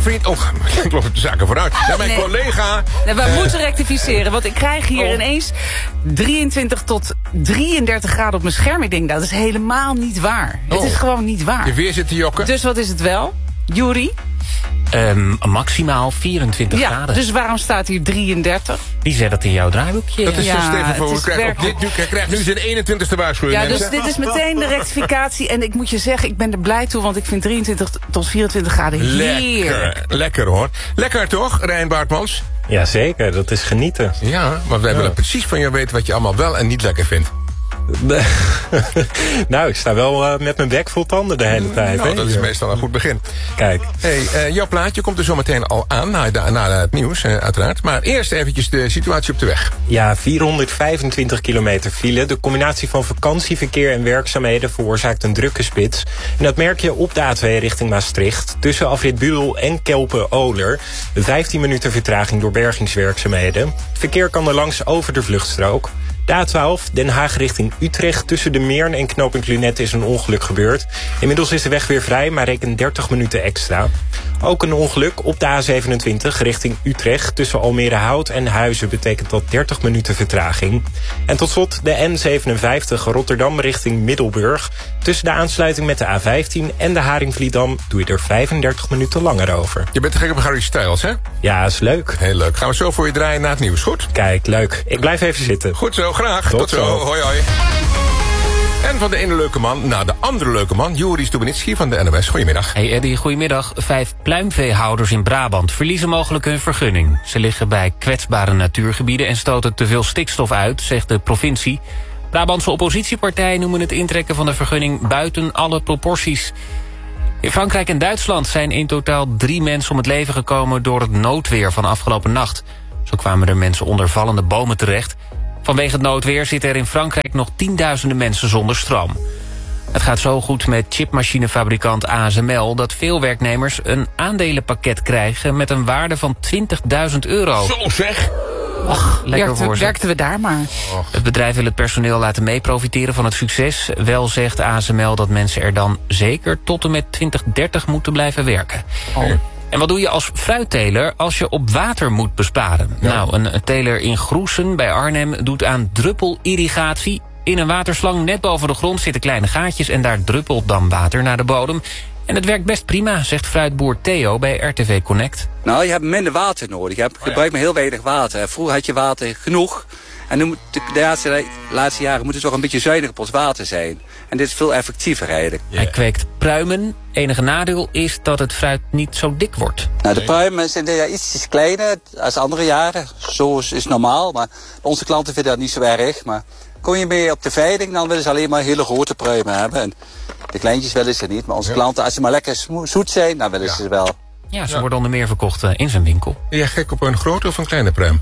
vriend... Oh, ik loop de zaken vooruit. Naar mijn collega... Nee, we moeten rectificeren, want ik krijg hier ineens 23 tot 33 graden op mijn scherm. Ik denk, dat is helemaal niet waar. Het is gewoon niet waar. Je weer zit te jokken. Dus wat is het wel? Juri? Maximaal 24 graden. Dus waarom staat hier 33? Wie zet dat in jouw draaiboekje? Dat is Steven voor. Hij krijgt nu zijn 21ste waarschuwing. Ja, dus dit is meteen de rectificatie. En ik moet je zeggen, ik ben er blij toe, want ik vind 23 tot 24 graden heerlijk. Lekker hoor. Lekker toch, Rijn Baartmans? Jazeker, dat is genieten. Ja, maar wij willen precies van jou weten wat je allemaal wel en niet lekker vindt. Nou, ik sta wel met mijn bek vol tanden de hele tijd. Nou, dat is meestal een goed begin. Kijk. Hey, jouw plaatje komt er zo meteen al aan, na het nieuws uiteraard. Maar eerst eventjes de situatie op de weg. Ja, 425 kilometer file. De combinatie van vakantieverkeer en werkzaamheden veroorzaakt een drukke spits. En dat merk je op de A2 richting Maastricht. Tussen afrit Budel en Kelpen-Oler. 15 minuten vertraging door bergingswerkzaamheden. Verkeer kan er langs over de vluchtstrook. De A12, Den Haag richting Utrecht. Tussen de Meern en knooppunt Lunette is een ongeluk gebeurd. Inmiddels is de weg weer vrij, maar reken 30 minuten extra. Ook een ongeluk op de A27 richting Utrecht. Tussen Almere Hout en Huizen betekent dat 30 minuten vertraging. En tot slot de N57 Rotterdam richting Middelburg. Tussen de aansluiting met de A15 en de Haringvliedam doe je er 35 minuten langer over. Je bent te gek op Harry Styles, hè? Ja, is leuk. Heel leuk. Gaan we zo voor je draaien na het nieuws, goed? Kijk, leuk. Ik blijf even zitten. Goed zo, graag. Tot zo. Hoi, hoi. En van de ene leuke man naar de andere leuke man, Juri Stubenitski van de NOS. Goedemiddag. Hey Eddie, goedemiddag. 5 pluimveehouders in Brabant verliezen mogelijk hun vergunning. Ze liggen bij kwetsbare natuurgebieden en stoten te veel stikstof uit, zegt de provincie. Brabantse oppositiepartijen noemen het intrekken van de vergunning buiten alle proporties. In Frankrijk en Duitsland zijn in totaal 3 mensen om het leven gekomen door het noodweer van afgelopen nacht. Zo kwamen er mensen onder vallende bomen terecht. Vanwege het noodweer zitten er in Frankrijk nog tienduizenden mensen zonder stroom. Het gaat zo goed met chipmachinefabrikant ASML... dat veel werknemers een aandelenpakket krijgen met een waarde van €20.000. Zo zeg! Ach, lekker voor ze. Werkten we daar maar. Het bedrijf wil het personeel laten meeprofiteren van het succes. Wel zegt ASML dat mensen er dan zeker tot en met 2030 moeten blijven werken. En wat doe je als fruitteler als je op water moet besparen? Ja. Nou, een teler in Groesen bij Arnhem doet aan druppelirrigatie. In een waterslang net boven de grond zitten kleine gaatjes en daar druppelt dan water naar de bodem. En het werkt best prima, zegt fruitboer Theo bij RTV Connect. Nou, je hebt minder water nodig. Je gebruikt maar heel weinig water. Vroeger had je water genoeg. En nu, de laatste jaren moet het toch een beetje zuiniger op ons water zijn. En dit is veel effectiever eigenlijk. Hij kweekt pruimen. Enige nadeel is dat het fruit niet zo dik wordt. Nou, de pruimen zijn ietsjes kleiner als andere jaren. Zo is normaal, maar onze klanten vinden dat niet zo erg. Maar kom je mee op de veiling, dan willen ze alleen maar hele grote pruimen hebben. En de kleintjes willen ze niet, maar onze klanten, als ze maar lekker zoet zijn, dan willen ze ze wel. Ja, ze worden onder meer verkocht in zijn winkel. Ben jij gek op een grote of een kleine pruim?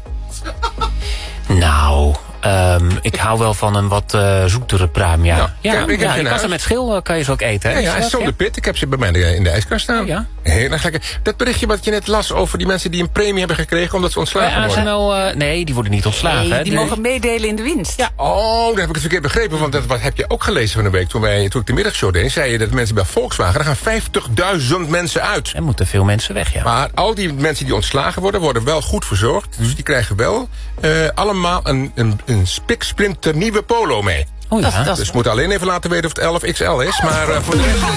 Nou, ik hou wel van een wat zoetere pruim, ja. Ik kan ze met schil kan je ze ook eten. Hè? Ja, zonder pit. Ik heb ze bij mij in de ijskast staan. Oh, ja. Heel erg lekker. Dat berichtje wat je net las over die mensen die een premie hebben gekregen omdat ze ontslagen worden. ASML, nee, die worden niet ontslagen. Nee, die mogen meedelen in de winst. Ja. Oh, daar heb ik het verkeerd begrepen. Want dat heb je ook gelezen van de week. Toen ik de middagshow deed, zei je dat mensen bij Volkswagen, daar gaan 50.000 mensen uit. Er moeten veel mensen weg, ja. Maar al die mensen die ontslagen worden wel goed verzorgd. Dus die krijgen wel allemaal een spiksplinter nieuwe Polo mee. Oh, ja. Dus we moeten alleen even laten weten of het 11XL is. Maar voor de rest...